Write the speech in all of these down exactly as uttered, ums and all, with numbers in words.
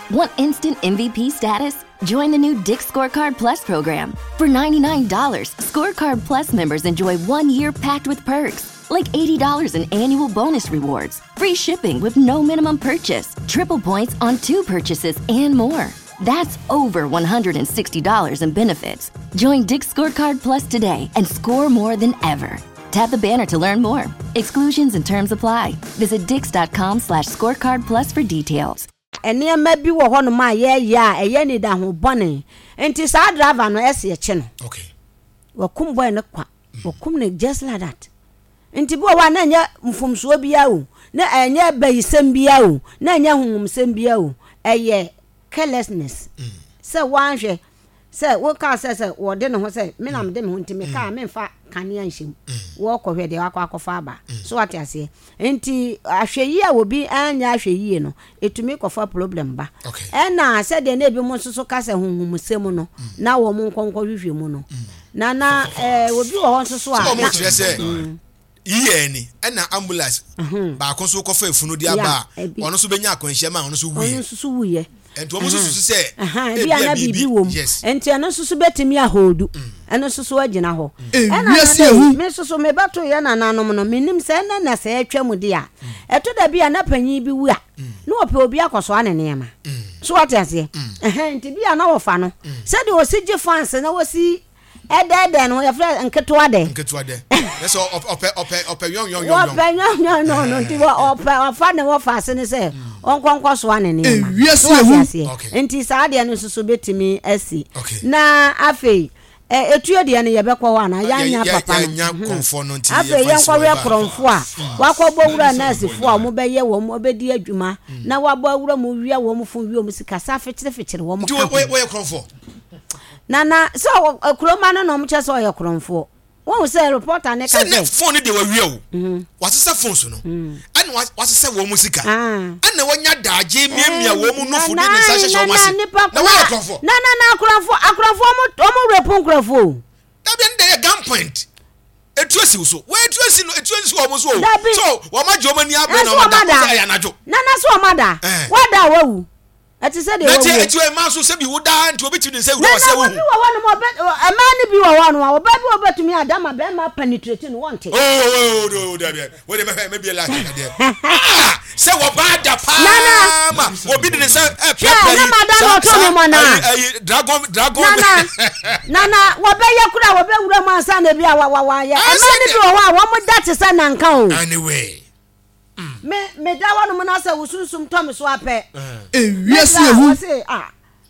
Want instant M V P status? Join the new Dick's Scorecard Plus program. For ninety-nine dollars, Scorecard Plus members enjoy one year packed with perks, like eighty dollars in annual bonus rewards, free shipping with no minimum purchase, triple points on two purchases, and more. That's over one hundred sixty dollars in benefits. Join Dick's Scorecard Plus today and score more than ever. Tap the banner to learn more. Exclusions and terms apply. Visit dix.com slash scorecard plus for details. Ene ma bi wo hono ma ye ya eye ni da ho bone. Enti sa driver no ese ye che no. Okay. Wakum boy no kwa. Wakum ne just like that. Enti bo wa na nya mfumsuo bia o. Na enya bayisem bia o. Na enya humumsem bia o. Eye carelessness. Say wan hwe say wo ka say say wo de ne ho say me na me de me ho nti me ka me fa kane anhyem wo kɔ hwe de akɔ akɔfa aba so what ase enti ahweyi a obi anya ahweyi no etumi kɔfa problem ba e na say de na ebi mo soso ka say honhumusem no na wo mo nkonkɔ hwehwe mu no na na eh obi wo ho soso a na iye ni na ambulance ba ko so kɔfa efunu di aba ono so benya akɔnhye ma ono so wuye ono so wuye enti omo susu se e bia na bibi wom enti eno susu betimi ahodu eno susu agina ho ena me susu me bato ye na nanom no menim se na na se atwam de a eto da bia na panyi bi wu a no ope obi akoso anene ma so what ase eh enti bia na wo fa no se de o si je fans na wo si edede no ye fra nketo ade nketo ade yes ope ope ope yon yon yon ope yon yon no no ti wo ope ofa ne wo fa se ne se onkonkɔ so anene ma enti sa ade no susu betimi asi na afei etuo de ne yebekɔ wa na yanya papa yanya konfo no nti afei yankɔ we kronfo a wakɔbɔ wura na asifo a mo bɛyɛ wo mo obedi adwuma na wabɔ wura mo wia wo mo fo wi mo sika sa fetire fetire wo mo ka wo wo kronfo na na so kuroma no no mo kyɛ so yɛ kronfo won say reporter ne ka say phone de wa wi o wasesa phone so no ana wasesa wo mu sika ana wanya daage miamia wo mu no fu de ne sa hyehye wo masi na wa kronfo na na na kronfo akronfo mo mo repon kronfo da bi nde gun point etuasi so we etuasi no etuasi wo mo so so wo ma jo mani abe na wo da ya na jo na na so wo ma da wo da wo ati se de wo ati ati e ma so se bi wo da nti obi ti ne se wo wa se wo na bi wo wonu mo be e ma ni bi wo wonu wo ba bi wo betumi adama be ma penetrate no wonte oh oh oh da bi wo de me be la de se wo ba da pa ma obi de ne se e pe pe na ma da no to me mo na dragon dragon na na na wo be ye kura wo be wura ma ansa na bi a wa wa ye e ma ni bi wo wa wo mo da te se na nka o anyway me me da wonu mo na se wusunsum to me so apɛ ewiase ehu ah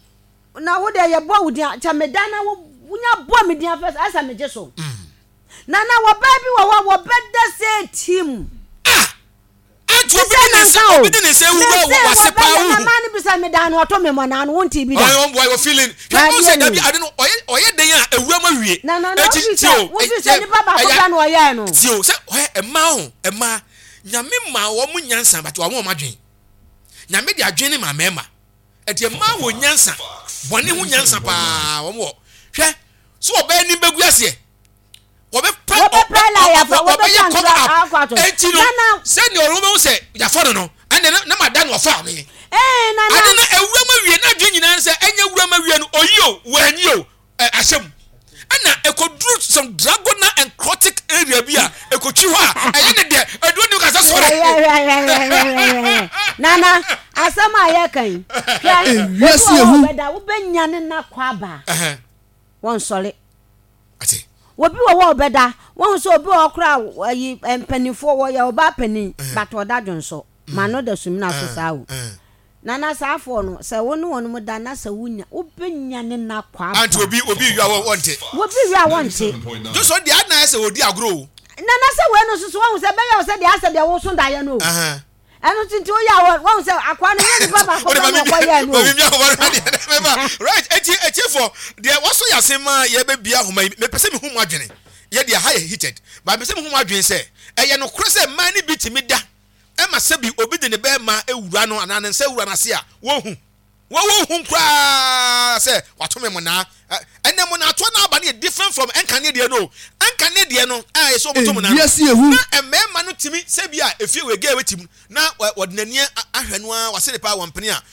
na wo de ye bo wudi cha me da na wo nya bo me dia first asa me je so na na wo ba bi wo wo be da se team ah atu bi ne se obi de ne se wu wo wase pa wu na ma ni bi sa me da na to me mo na no wonti bi da oh boy we feeling you say that bi ade no oye oye den a ewura ma wie na na no tio wo fi se ni baba ko da no oye no tio se oye e ma ho e ma nyame ma wo mu nyansa but wo ma dwen nyame de adwen ne ma mema eti ma wo nyansa bone hu nyansa pa wo mo hwe so oba ni begu ase wo be pa wo be pra la ya fa wo be kan eti no se ni oromo se ya fo no ande na ma da no fa me eh na na ande na ewura ma wie na adwen nyina se enya wura ma wie no oyio wo anyi o ahyem ana ekodru some dragon and necrotic area bia ekotwi ho a eye ne de edu ni ka se sore nana asama ye kan wiase ehu beda wo benya ne na kwaba eh won sole ati wo bi wo wo beda won so obi okra yi empanifo wo ya oba pani but oda dwonso mano da sumi na so sawo nana safo no se wo no won mu da na se wunya wo benya ne na kwaba anti obi obi wi awo wonte wo bi wi awonte just so dia na se odi agro nana se we no so won se be ya se dia se dia wo so da ya no eh eno tinti o ya won se akwa no ni baba ko no ko ya no right eti eti for dia waso ya se ma ye be bia homa me pese me hu adwene ye dia high heated ba me se me hu adwene se eye no kro se man ni bitimi da e ma se bi obi de ne be ma ewura no anane se ewura na se a wo hu wo wo hu kwa se watome mo na ene mo na to na aba na different from enkane de no enkane de no eh so mo to mo na yes ehu na emema no timi se bia efie we ge wetim na odinania ahwanu a wase de pa wampene a